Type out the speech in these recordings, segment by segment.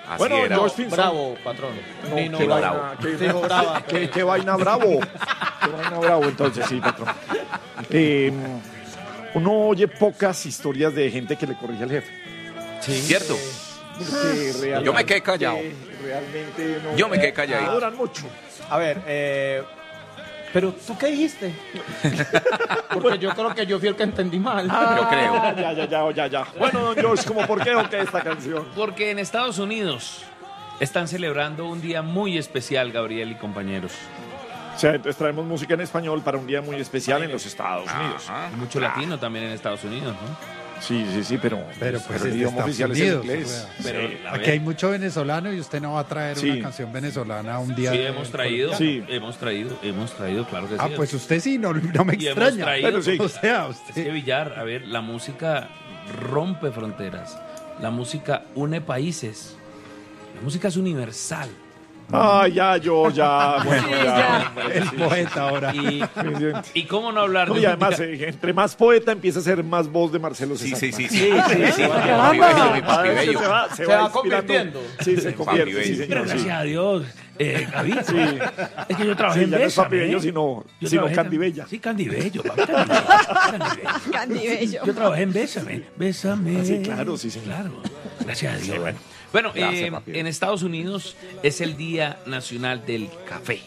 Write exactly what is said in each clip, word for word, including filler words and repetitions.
Así bueno, era. George Pinzón. Bravo, patrón. No, Nino qué Bravo. vaina, qué, Dijo brava, qué- pero- qué vaina bravo. Qué vaina bravo, entonces, sí, patrón. Eh, uno oye pocas historias de gente que le corrige al jefe. ¿Cierto? Porque realmente, Yo me quedé callado. Realmente no. Yo me quedé calladito. No duran mucho. A ver, eh, pero ¿tú qué dijiste? Porque yo creo que yo fui el que entendí mal. Yo creo. Ya, ya, ya, ya, ya. Bueno, don George, ¿cómo por qué o qué esta canción? Porque en Estados Unidos están celebrando un día muy especial, Gabriel y compañeros. O sea, entonces traemos música en español para un día muy especial en los Estados Unidos. Ajá. Y mucho latino también en Estados Unidos, ¿no? Sí, sí, sí, pero, Pero pues el es de idioma Estados oficial Unidos, es el inglés. o sea. Pero, Sí. a Aquí ver, hay mucho venezolano y usted no va a traer Sí. una canción venezolana un día. sí, de- hemos traído, Sí. hemos traído, hemos traído, claro que sí. Ah, pues usted sí, no, no me Y hemos extraña. traído, Pero sí. O sea, Es que usted. Villar, a ver, la música rompe fronteras, la música une países, la música es universal. Ah, ya, yo, ya, bueno, Sí, ya. ya. hombre, El sí. poeta ahora. Y, Suficiente. y cómo no hablar No, de y además, música- eh, entre más poeta empieza a ser más voz de Marcelo Sí, César. sí, sí, Sí, sí. sí, sí. Papi Caramba. bello, mi Ah, papi es que bello. se va, se Se va va inspirando. convirtiendo. Sí, se convierte, Papi sí, bello. Pero señor, sí. gracias a Dios, eh, Gaby, Sí. es que yo trabajé Sí, en ya no es Bésame, Papi Bello, ¿eh? sino, Yo sino trabajé Candy tam- Bella. Sí, Candy Bello, papi, Candy Bello, Candy Bello. Candy Bello. Yo trabajé en Bésame, Bésame. Ah, sí, claro, sí, señor. Claro, gracias a Dios. Bueno, Gracias, eh, papi. en Estados Unidos es el Día Nacional del Café.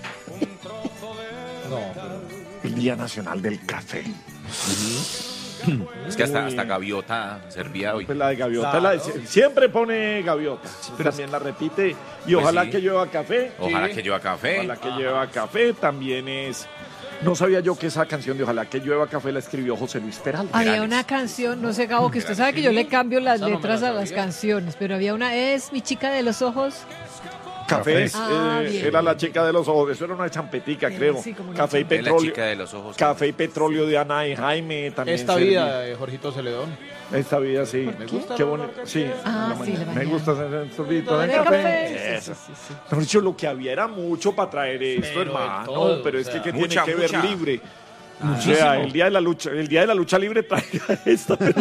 No, pero... El Día Nacional del Café. Es que hasta, hasta Gaviota servía hoy. Pues la de Gaviota, Claro. la de- siempre pone Gaviota. También la repite. Y Pues ojalá sí. que llueva café. Ojalá Sí. que lleva café. Ojalá que llueva café. También es. No sabía yo que esa canción de Ojalá que llueva café la escribió José Luis Peralta. Había Perales. una canción, no sé, Gabo, que usted sabe que yo le cambio las Esa no me letras la a las sabía. canciones, pero había una, es Mi chica de los ojos. Café es, Ah, eh, bien. era la chica de los ojos. Eso era una champetica, Sí, creo. sí, como una Café y Es la petróleo. chica de los ojos. Café y petróleo de Ana y Jaime también. Esta servía. vida de Jorgito Celedón. Esta vida, sí. Me gusta Qué la bonito. marca Sí. que- Ah, la sí, mañana. la Me mañana. gusta hacer el sorbito de De café. café. Eso. Mejor dicho, lo que había era mucho para traer esto, Pero de hermano. todo, pero o es que, sea, ¿qué mucha, tiene que ver mucha. libre? O Muchísimo. sea, el día de la lucha, el día de la lucha libre traiga esta, pero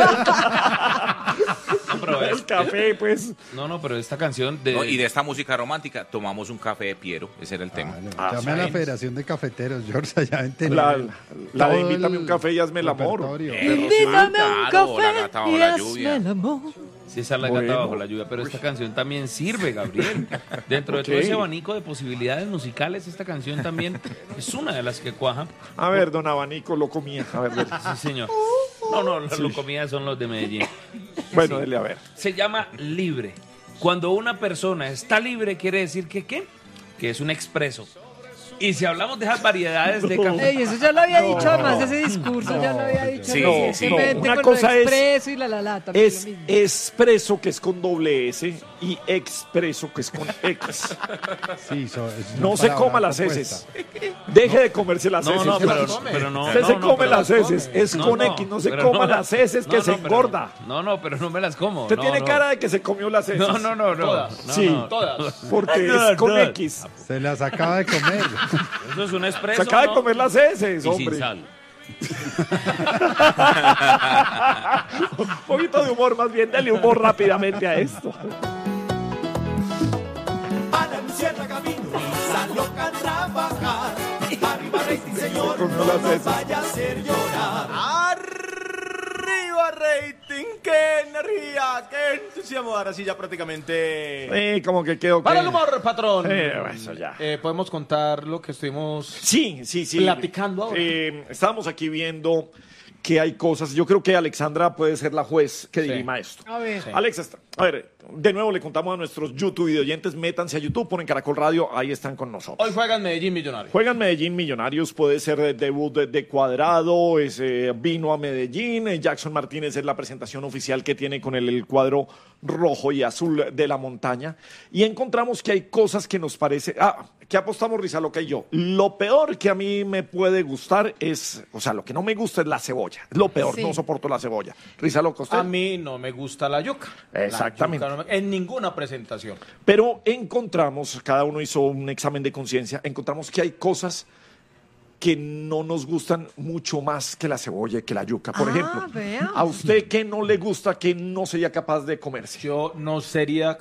No, pero el es- café, pues. No, no, pero esta canción de... No, y de esta música romántica tomamos un café de Piero. Ese era el tema. Ah, Llame a la sí. Federación de Cafeteros, George, allá en Tenerife. La, la de Todo invítame el un café y hazme el amor. repertorio. Eh, Invítame un claro, la café gata bajo y la hazme lluvia. el amor. Sí, esa es la Bueno. gata bajo la lluvia, pero esta canción también sirve, Gabriel. Dentro de Ok. todo ese abanico de posibilidades musicales, esta canción también es una de las que cuaja. A ver, don Abanico lo comía. A ver, dele. Sí, señor. No, no, las locomidas son los de Medellín. Bueno, dele a ver. Se llama libre. Cuando una persona está libre, quiere decir que ¿qué? Que es un expreso. Y si hablamos de esas variedades de café... Ey, eso ya lo había dicho, además ese discurso ya lo había dicho Sí, recientemente sí. Una con cosa lo es- expreso y la la la también Es lo mismo. expreso, que es con doble S, y expreso, que es con X. Sí, so- es una No se palabra coma las compuesta. heces. Deje de comerse las No, heces. no, se pero, las come. pero no. Usted no, se no, come pero las las heces. come. Es No, con no, X. No se pero coma no me- las heces, que no, se no, pero- engorda. No, no, pero no me las como. Usted no, tiene no. cara de que se comió las heces. No, no, no, no. Todas. No, Sí. no. Todas. Porque No, es con no. X. Se las acaba de comer. Eso es un expreso. Se acaba de ¿no? comer las heces, Y hombre. sin sal. Un poquito de humor, más bien, dale humor rápidamente a esto. Ana Luciana Camino, Risa loca a trabajar. Arriba rating, señor, Con no las nos heces. vaya a hacer llorar. Arriba rating, qué energía, qué entusiasmo. Ahora sí ya prácticamente... Eh, como que quedó. Para que- el humor, patrón. Eh, eso ya. Eh, Podemos contar lo que estuvimos... Sí, sí, sí. Platicando ahora. Eh, estábamos aquí viendo que hay cosas. Yo creo que Alexandra puede ser la juez que Sí. dirima esto. A ver. Alexa, está- a ver, de nuevo le contamos a nuestros YouTube videoyentes, métanse a YouTube, ponen Caracol Radio, ahí están con nosotros. Hoy juegan Medellín Millonarios. Juegan Medellín Millonarios, puede ser de debut de, de Cuadrado, ese vino a Medellín, eh, Jackson Martínez es la presentación oficial que tiene con el, el cuadro rojo y azul de la montaña, y encontramos que hay cosas que nos parece, ah, que apostamos Rizaloca y yo, lo peor que a mí me puede gustar es, o sea, lo que no me gusta es la cebolla, lo peor, Sí. no soporto la cebolla. Rizaloca, ¿usted? A mí no me gusta la yuca. La Exactamente. yuca no me- en ninguna presentación. Pero encontramos, cada uno hizo un examen de conciencia, encontramos que hay cosas que no nos gustan mucho más que la cebolla y que la yuca. Por Ah, ejemplo, vea. a usted que no le gusta, que no sería capaz de comerse. Yo no sería